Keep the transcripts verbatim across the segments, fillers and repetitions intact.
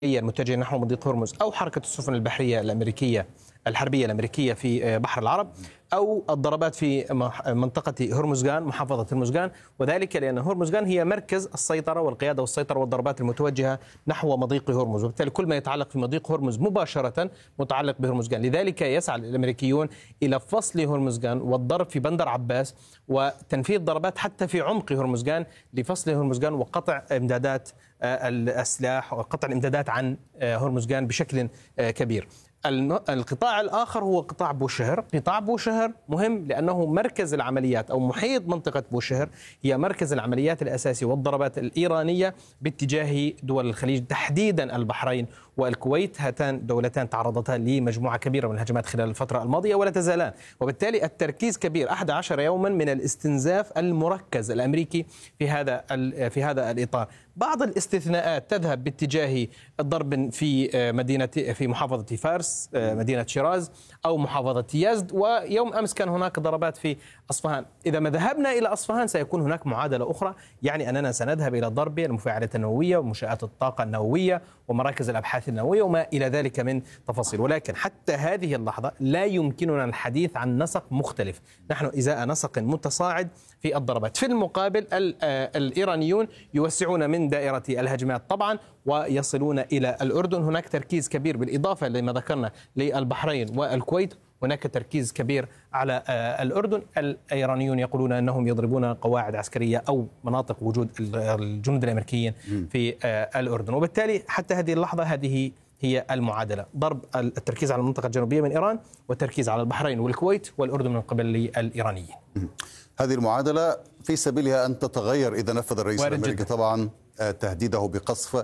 المتجهة نحو مضيق هرمز أو حركة السفن البحرية الأمريكية الحربية الأمريكية في بحر العرب أو الضربات في منطقة هرمزغان محافظة هرمزغان، وذلك لأن هرمزغان هي مركز السيطرة والقيادة والسيطرة والضربات المتوجهة نحو مضيق هرمز، وبالتالي كل ما يتعلق في مضيق هرمز مباشرة متعلق بهرمزغان. لذلك يسعى الأمريكيون إلى فصل هرمزغان والضرب في بندر عباس وتنفيذ ضربات حتى في عمق هرمزغان لفصل هرمزغان وقطع إمدادات الأسلحة وقطع الإمدادات عن هرمزغان بشكل كبير. القطاع الآخر هو قطاع بوشهر. قطاع بوشهر مهم لأنه مركز العمليات أو محيط منطقة بوشهر هي مركز العمليات الأساسي والضربات الإيرانية باتجاه دول الخليج، تحديدا البحرين والكويت. هاتان دولتان تعرضتا لمجموعة كبيرة من الهجمات خلال الفترة الماضية ولا تزالان، وبالتالي التركيز كبير أحد عشر يوما من الاستنزاف المركز الأمريكي في هذا في هذا الإطار. بعض الاستثناءات تذهب باتجاه الضرب في مدينة في محافظة فارس مدينة شيراز أو محافظة يزد، ويوم أمس كان هناك ضربات في أصفهان. إذا ما ذهبنا إلى أصفهان سيكون هناك معادلة أخرى، يعني أننا سنذهب إلى ضرب المفاعلات النووية ومنشآت الطاقة النووية ومراكز الأبحاث النووية وما إلى ذلك من تفاصيل. ولكن حتى هذه اللحظة لا يمكننا الحديث عن نسق مختلف، نحن إزاء نسق متصاعد في الضربات. في المقابل الإيرانيون يوسعون من دائرة الهجمات طبعا ويصلون إلى الأردن. هناك تركيز كبير بالإضافة لما ذكرنا للبحرين والكويت، هناك تركيز كبير على الأردن. الإيرانيون يقولون أنهم يضربون قواعد عسكرية أو مناطق وجود الجنود الأمريكيين في الأردن، وبالتالي حتى هذه اللحظة هذه هي المعادلة: ضرب التركيز على المنطقة الجنوبية من إيران والتركيز على البحرين والكويت والأردن من قبل الإيرانيين. هذه المعادلة في سبيلها أن تتغير إذا نفذ الرئيس الأمريكي طبعا تهديده بقصف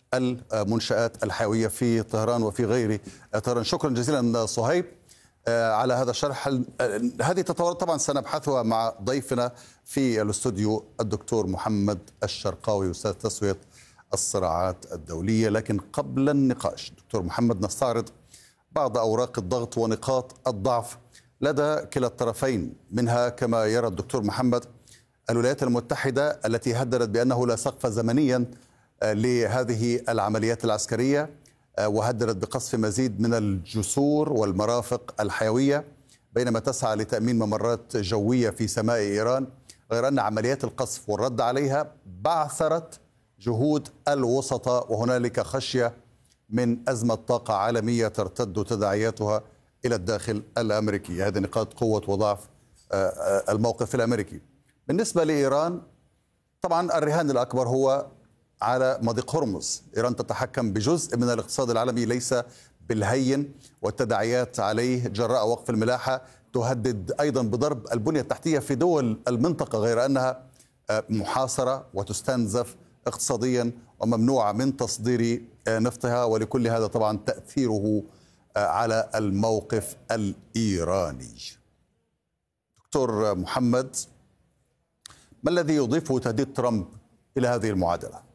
المنشآت الحيوية في طهران وفي غير طهران. شكرا جزيلا صهيب على هذا الشرح. هذه التطورات طبعا سنبحثها مع ضيفنا في الاستوديو الدكتور محمد الشرقاوي أستاذ تسوية الصراعات الدولية. لكن قبل النقاش دكتور محمد نستعرض بعض أوراق الضغط ونقاط الضعف لدى كلا الطرفين، منها كما يرى الدكتور محمد الولايات المتحدة التي هددت بأنه لا سقف زمنيا لهذه العمليات العسكرية وهددت بقصف مزيد من الجسور والمرافق الحيوية بينما تسعى لتأمين ممرات جوية في سماء إيران، غير أن عمليات القصف والرد عليها بعثرت جهود الوسطاء وهنالك خشية من أزمة طاقة عالمية ترتد تداعياتها إلى الداخل الأمريكي. هذه نقاط قوة وضعف الموقف الأمريكي. بالنسبة لإيران طبعا الرهان الأكبر هو على مضيق هرمز. إيران تتحكم بجزء من الاقتصاد العالمي ليس بالهين، والتداعيات عليه جراء وقف الملاحة تهدد أيضا بضرب البنية التحتية في دول المنطقة، غير أنها محاصرة وتستنزف اقتصاديا وممنوعة من تصدير نفطها، ولكل هذا طبعا تأثيره على الموقف الإيراني. دكتور محمد، ما الذي يضيفه تهديد ترامب إلى هذه المعادلة؟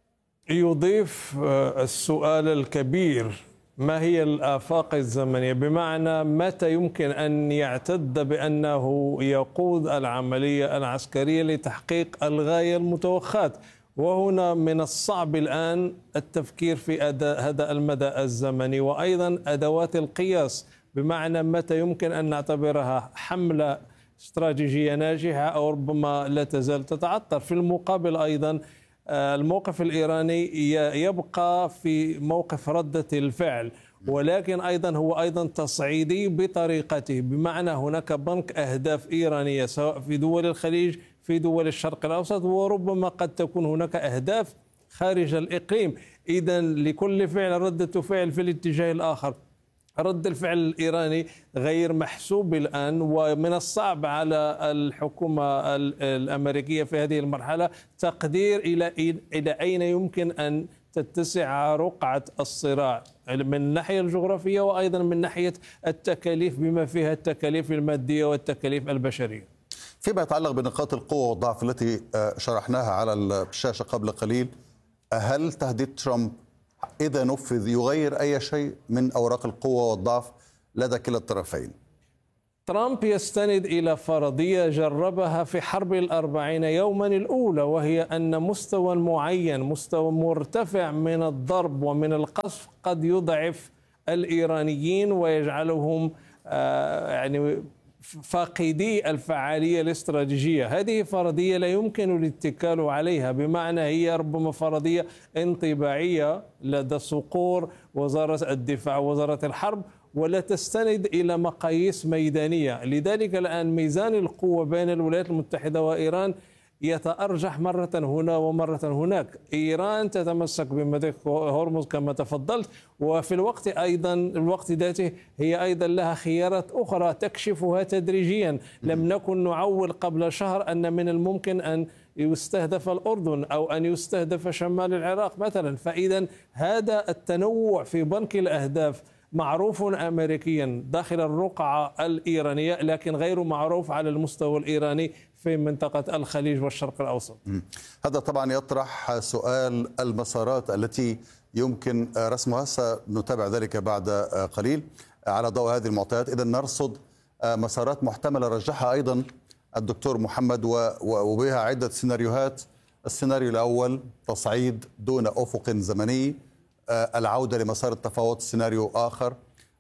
يضيف السؤال الكبير: ما هي الآفاق الزمنية؟ بمعنى متى يمكن أن يعتد بأنه يقود العملية العسكرية لتحقيق الغاية المتوخاة؟ وهنا من الصعب الآن التفكير في هذا المدى الزمني وأيضا أدوات القياس، بمعنى متى يمكن أن نعتبرها حملة استراتيجية ناجحة أو ربما لا تزال تتعطل. في المقابل أيضا الموقف الإيراني يبقى في موقف ردة الفعل، ولكن أيضا هو أيضا تصعيدي بطريقته، بمعنى هناك بنك أهداف إيرانية سواء في دول الخليج في دول الشرق الأوسط، وربما قد تكون هناك أهداف خارج الإقليم. إذا لكل فعل ردة فعل في الاتجاه الآخر. رد الفعل الإيراني غير محسوب الآن، ومن الصعب على الحكومة الأمريكية في هذه المرحلة تقدير إلى إلى أين يمكن أن تتسع رقعة الصراع من الناحية الجغرافية وأيضا من ناحية التكاليف بما فيها التكاليف المادية والتكاليف البشرية. فيما يتعلق بنقاط القوة والضعف التي شرحناها على الشاشة قبل قليل، هل تهديد ترامب إذا نفذ يغير أي شيء من أوراق القوة والضعف لدى كلا الطرفين؟ ترامب يستند إلى فرضية جربها في حرب الأربعين يوما الأولى، وهي أن مستوى معين، مستوى مرتفع من الضرب ومن القصف قد يضعف الإيرانيين ويجعلهم يعني فاقدي الفعالية الاستراتيجية. هذه فرضية لا يمكن الاتكال عليها، بمعنى هي ربما فرضية انطباعية لدى صقور وزارة الدفاع ووزارة الحرب، ولا تستند إلى مقاييس ميدانية. لذلك الآن ميزان القوة بين الولايات المتحدة وإيران يتأرجح مرة هنا ومرة هناك. إيران تتمسك بمضيق هرمز كما تفضلت، وفي الوقت أيضا الوقت ذاته هي أيضا لها خيارات أخرى تكشفها تدريجيا. لم نكن نعول قبل شهر أن من الممكن أن يستهدف الأردن أو أن يستهدف شمال العراق مثلا. فإذا هذا التنوع في بنك الأهداف معروف أمريكيا داخل الرقعة الإيرانية، لكن غير معروف على المستوى الإيراني في منطقة الخليج والشرق الأوسط. هذا طبعا يطرح سؤال المسارات التي يمكن رسمها، سنتابع ذلك بعد قليل على ضوء هذه المعطيات. إذا نرصد مسارات محتملة رجحها أيضا الدكتور محمد وبها عدة سيناريوهات. السيناريو الأول تصعيد دون أفق زمني، العودة لمسار التفاوض سيناريو آخر،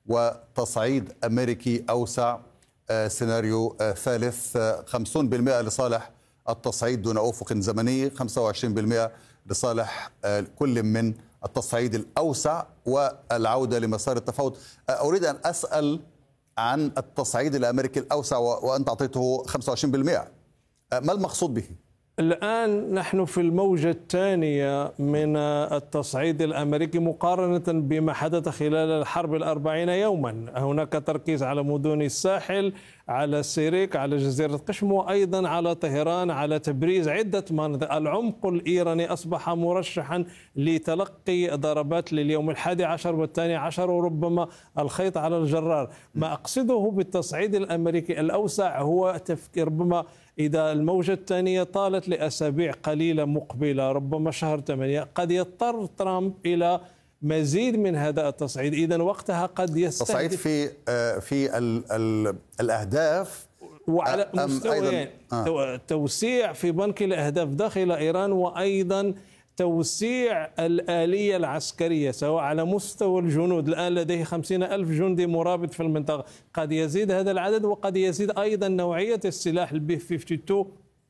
وتصعيد أمريكي أوسع سيناريو ثالث، خمسين بالمئة لصالح التصعيد دون أفق زمني، خمسة وعشرين بالمئة لصالح كل من التصعيد الأوسع والعودة لمسار التفاوض. أريد أن أسأل عن التصعيد الأمريكي الأوسع وأنت أعطيته خمسة وعشرين بالمئة، ما المقصود به؟ الآن نحن في الموجة الثانية من التصعيد الأمريكي مقارنة بما حدث خلال الحرب الأربعين يوما. هناك تركيز على مدن الساحل، على سيريك، على جزيرة قشم، وأيضا على طهران، على تبريز، عدة مناطق. العمق الإيراني أصبح مرشحا لتلقي ضربات لليوم الحادي عشر والثاني عشر، وربما الخيط على الجرار. ما أقصده بالتصعيد الأمريكي الأوسع هو تفكير ربما إذا الموجة الثانية طالت لأسابيع قليلة مقبلة، ربما شهر ثمانية، قد يضطر ترامب إلى مزيد من هذا التصعيد. إذن وقتها قد يستهدف تصعيد في في ال ال الأهداف وعلى مستويين، آه. توسيع في بنك الأهداف داخل إيران، وأيضا توسيع الآلية العسكرية سواء على مستوى الجنود. الآن لديه خمسين ألف جندي مرابط في المنطقة، قد يزيد هذا العدد، وقد يزيد أيضا نوعية السلاح البي اثنين وخمسين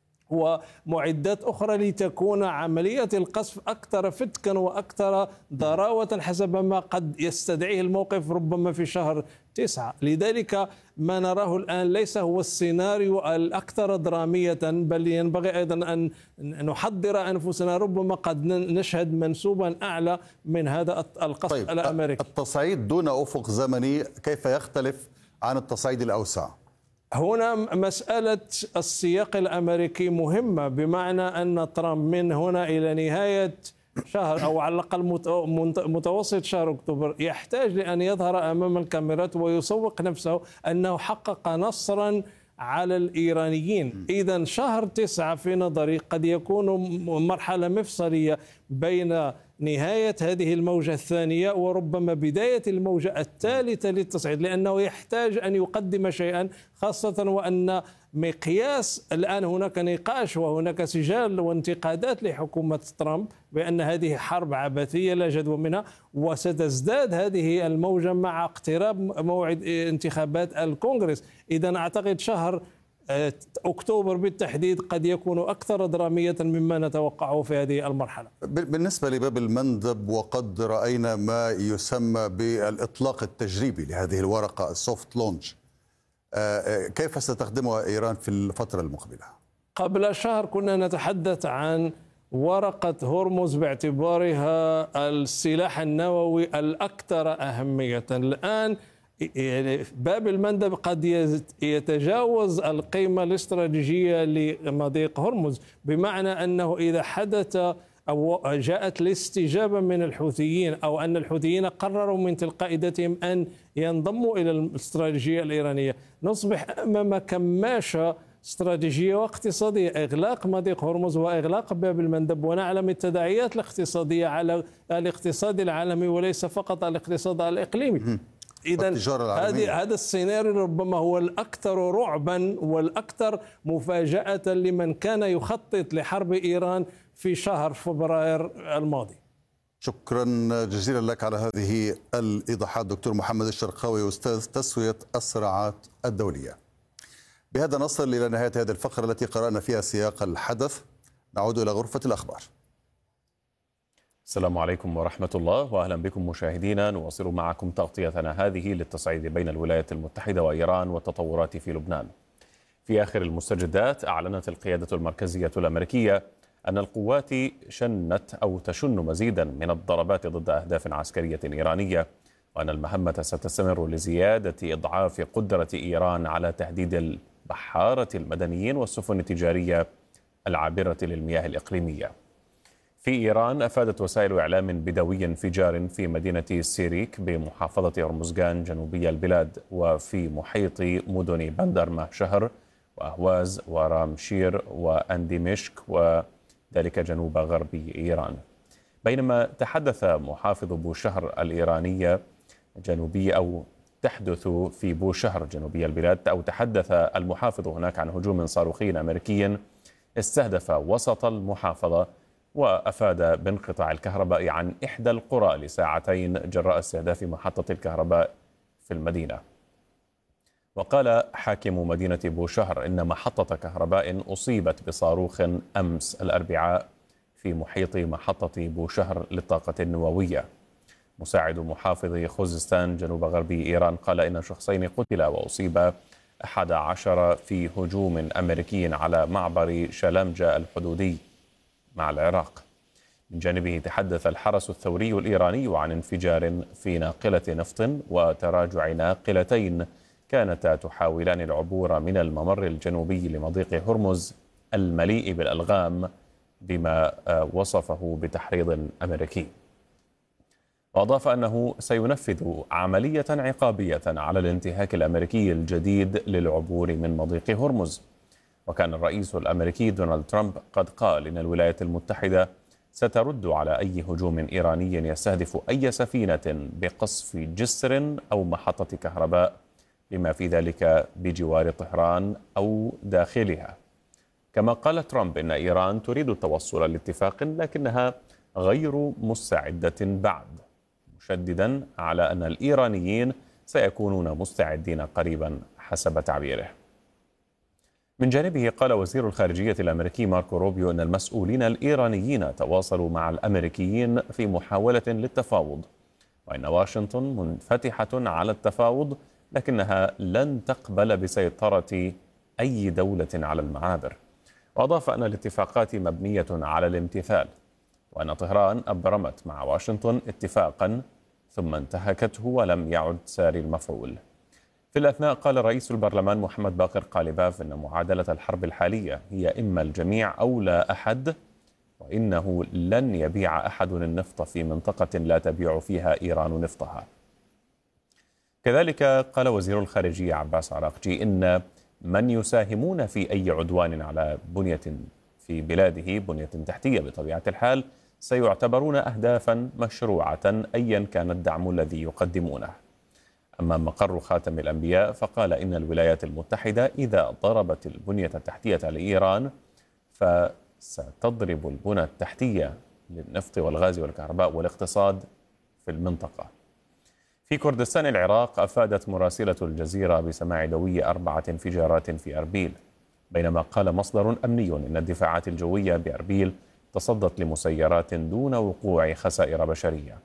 ومعدات أخرى لتكون عملية القصف أكثر فتكا وأكثر ضراوة حسب ما قد يستدعيه الموقف ربما في شهر تسعة. لذلك ما نراه الآن ليس هو السيناريو الأكثر درامية، بل ينبغي أيضا أن نحضر أنفسنا، ربما قد نشهد منسوبا أعلى من هذا القصف طيب الأمريكي. التصعيد دون أفق زمني كيف يختلف عن التصعيد الأوسع؟ هنا مسألة السياق الأمريكي مهمة، بمعنى أن ترامب من هنا إلى نهاية شهر أو على الأقل متوسط شهر أكتوبر يحتاج لأن يظهر أمام الكاميرات ويسوق نفسه أنه حقق نصرا على الإيرانيين. إذن شهر تسعة في نظري قد يكون مرحلة مفصلية بين نهاية هذه الموجة الثانية وربما بداية الموجة الثالثة للتصعيد، لأنه يحتاج أن يقدم شيئا، خاصة وأن مقياس الآن هناك نقاش وهناك سجال وانتقادات لحكومة ترامب بأن هذه حرب عبثية لا جدوى منها، وستزداد هذه الموجة مع اقتراب موعد انتخابات الكونغرس. إذن أعتقد شهر أكتوبر بالتحديد قد يكون أكثر درامية مما نتوقعه في هذه المرحلة. بالنسبة لباب المندب، وقد رأينا ما يسمى بالإطلاق التجريبي لهذه الورقة السوفت لونش، كيف ستخدمها إيران في الفترة المقبلة؟ قبل شهر كنا نتحدث عن ورقة هرمز باعتبارها السلاح النووي الأكثر أهمية. الآن باب المندب قد يتجاوز القيمة الاستراتيجية لمضيق هرمز، بمعنى أنه إذا حدث أو جاءت الاستجابة من الحوثيين أو أن الحوثيين قرروا من تلقاء ذاتهم أن ينضموا إلى الاستراتيجية الإيرانية، نصبح أمام كماشة استراتيجية واقتصادية، إغلاق مضيق هرمز وإغلاق باب المندب. ونعلم التداعيات الاقتصادية على الاقتصاد العالمي وليس فقط الاقتصاد الإقليمي. إذا هذه هذا السيناريو ربما هو الأكثر رعبا والأكثر مفاجأة لمن كان يخطط لحرب إيران في شهر فبراير الماضي. شكرا جزيلا لك على هذه الإيضاحات دكتور محمد الشرقاوي، أستاذ تسوية الصراعات الدولية. بهذا نصل إلى نهاية هذه الفقرة التي قرأنا فيها سياق الحدث. نعود إلى غرفة الأخبار. السلام عليكم ورحمة الله، وأهلا بكم مشاهدينا. نواصل معكم تغطيتنا هذه للتصعيد بين الولايات المتحدة وإيران والتطورات في لبنان. في آخر المستجدات أعلنت القيادة المركزية الأمريكية أن القوات شنت أو تشن مزيدا من الضربات ضد أهداف عسكرية إيرانية، وأن المهمة ستستمر لزيادة إضعاف قدرة إيران على تهديد البحارة المدنيين والسفن التجارية العابرة للمياه الإقليمية. في إيران أفادت وسائل إعلام بدوي انفجار في مدينة سيريك بمحافظة هرمزغان جنوبي البلاد وفي محيط مدن بندر مهشهر وأهواز ورامشير وأنديمشك وذلك جنوب غرب إيران. بينما تحدث محافظ بوشهر الإيرانية جنوبي أو تحدث في بوشهر جنوبي البلاد أو تحدث المحافظ هناك عن هجوم صاروخي أمريكي استهدف وسط المحافظة، وأفاد بانقطاع الكهرباء عن إحدى القرى لساعتين جراء استهداف محطة الكهرباء في المدينة. وقال حاكم مدينة بوشهر إن محطة كهرباء أصيبت بصاروخ أمس الأربعاء في محيط محطة بوشهر للطاقة النووية. مساعد محافظ خوزستان جنوب غرب إيران قال إن شخصين قتلا وأصيب أحد عشر في هجوم أمريكي على معبر شلمجة الحدودي مع العراق. من جانبه تحدث الحرس الثوري الإيراني عن انفجار في ناقلة نفط وتراجع ناقلتين كانتا تحاولان العبور من الممر الجنوبي لمضيق هرمز المليء بالألغام بما وصفه بتحريض أمريكي. وأضاف أنه سينفذ عملية عقابية على الانتهاك الأمريكي الجديد للعبور من مضيق هرمز. وكان الرئيس الأمريكي دونالد ترامب قد قال إن الولايات المتحدة سترد على أي هجوم إيراني يستهدف أي سفينة بقصف جسر أو محطة كهرباء بما في ذلك بجوار طهران أو داخلها. كما قال ترامب إن إيران تريد التوصل لاتفاق لكنها غير مستعدة بعد، مشددا على أن الإيرانيين سيكونون مستعدين قريبا حسب تعبيره. من جانبه قال وزير الخارجية الأمريكي ماركو روبيو أن المسؤولين الإيرانيين تواصلوا مع الأمريكيين في محاولة للتفاوض، وأن واشنطن منفتحة على التفاوض لكنها لن تقبل بسيطرة أي دولة على المعابر. وأضاف أن الاتفاقات مبنية على الامتثال، وأن طهران أبرمت مع واشنطن اتفاقا ثم انتهكته ولم يعد ساري المفعول. في الأثناء قال رئيس البرلمان محمد باقر قالباف إن معادلة الحرب الحالية هي إما الجميع أو لا أحد، وإنه لن يبيع أحد النفط في منطقة لا تبيع فيها إيران نفطها. كذلك قال وزير الخارجية عباس عراقجي إن من يساهمون في أي عدوان على بنية في بلاده بنية تحتية بطبيعة الحال سيعتبرون أهدافا مشروعة أيا كان الدعم الذي يقدمونه. أما مقر خاتم الأنبياء فقال إن الولايات المتحدة إذا ضربت البنية التحتية لإيران فستضرب البنى التحتية للنفط والغاز والكهرباء والاقتصاد في المنطقة. في كردستان العراق أفادت مراسلة الجزيرة بسماع دوي أربعة انفجارات في أربيل، بينما قال مصدر أمني إن الدفاعات الجوية بأربيل تصدت لمسيرات دون وقوع خسائر بشرية.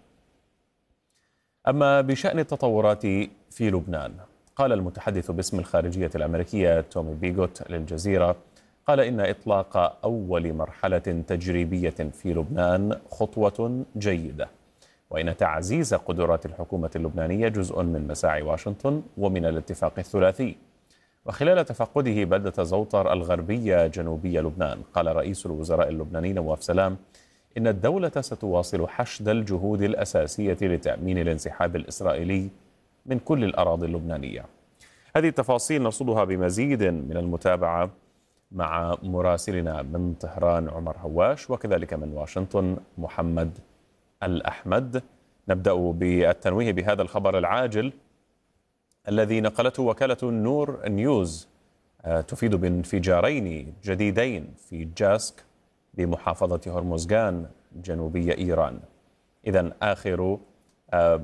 أما بشأن التطورات في لبنان، قال المتحدث باسم الخارجية الأمريكية تومي بيغوت للجزيرة قال إن إطلاق أول مرحلة تجريبية في لبنان خطوة جيدة، وإن تعزيز قدرات الحكومة اللبنانية جزء من مساعي واشنطن ومن الاتفاق الثلاثي. وخلال تفقده بلدة زوطر الغربية جنوبية لبنان قال رئيس الوزراء اللبناني نواف سلام إن الدولة ستواصل حشد الجهود الأساسية لتأمين الانسحاب الإسرائيلي من كل الأراضي اللبنانية. هذه التفاصيل نرصدها بمزيد من المتابعة مع مراسلنا من طهران عمر هواش، وكذلك من واشنطن محمد الأحمد. نبدأ بالتنويه بهذا الخبر العاجل الذي نقلته وكالة النور نيوز تفيد بانفجارين جديدين في جاسك بمحافظة هرمزغان جنوبية إيران. إذن آخر